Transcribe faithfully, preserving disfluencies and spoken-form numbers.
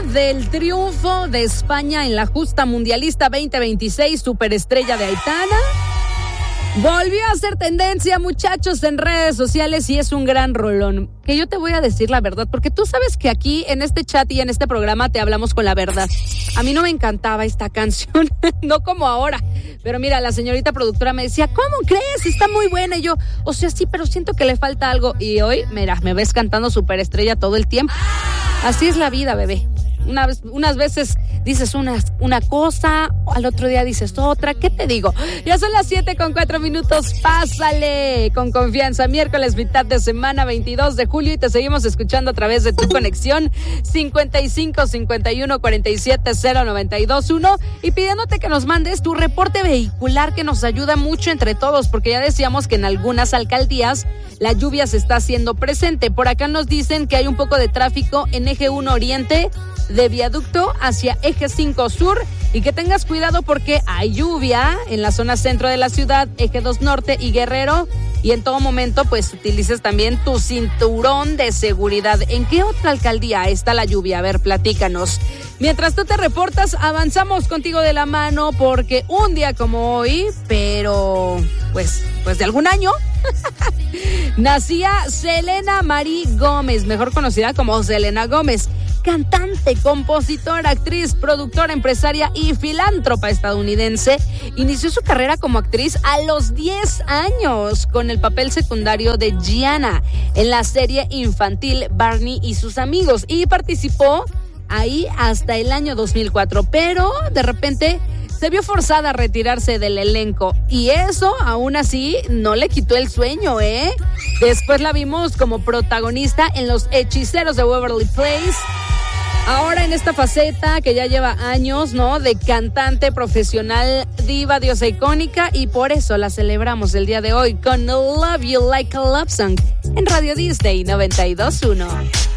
del triunfo de España en la justa mundialista veinte veintiséis, superestrella de Aitana. Volvió a ser tendencia, muchachos, en redes sociales y es un gran rolón. Que yo te voy a decir la verdad, porque tú sabes que aquí en este chat y en este programa te hablamos con la verdad. A mí no me encantaba esta canción, no como ahora. Pero mira, la señorita productora me decía, ¿cómo crees? Está muy buena. Y yo, o sea, sí, pero siento que le falta algo. Y hoy, mira, me ves cantando superestrella todo el tiempo. Así es la vida, bebé. Una vez, unas veces dices una, una cosa, al otro día dices otra. ¿Qué te digo? Ya son las siete con cuatro minutos. Pásale con confianza. Miércoles, mitad de semana, veintidós de julio. Y te seguimos escuchando a través de tu conexión cincuenta y cinco, cincuenta y uno, cuarenta y siete, cero, noventa y dos, uno. Y pidiéndote que nos mandes tu reporte vehicular, que nos ayuda mucho entre todos. Porque ya decíamos que en algunas alcaldías la lluvia se está haciendo presente. Por acá nos dicen que hay un poco de tráfico en eje uno Oriente, de Viaducto hacia eje cinco Sur, y que tengas cuidado porque hay lluvia en la zona centro de la ciudad, eje dos Norte y Guerrero, y en todo momento pues utilices también tu cinturón de seguridad. ¿En qué otra alcaldía está la lluvia? A ver, platícanos. Mientras tú te reportas, avanzamos contigo de la mano porque un día como hoy, pero pues, pues de algún año, nacía Selena Marie Gómez, mejor conocida como Selena Gómez. Cantante, compositora, actriz, productora, empresaria y filántropa estadounidense. Inició su carrera como actriz a los diez años con el papel secundario de Gianna en la serie infantil Barney y sus amigos, y participó ahí hasta el año dos mil cuatro, pero de repente se vio forzada a retirarse del elenco y eso aún así no le quitó el sueño, ¿eh? Después la vimos como protagonista en Los Hechiceros de Waverly Place. Ahora en esta faceta que ya lleva años, ¿no? De cantante profesional, diva, diosa icónica, y por eso la celebramos el día de hoy con Love You Like a Love Song en Radio Disney noventa y dos punto uno.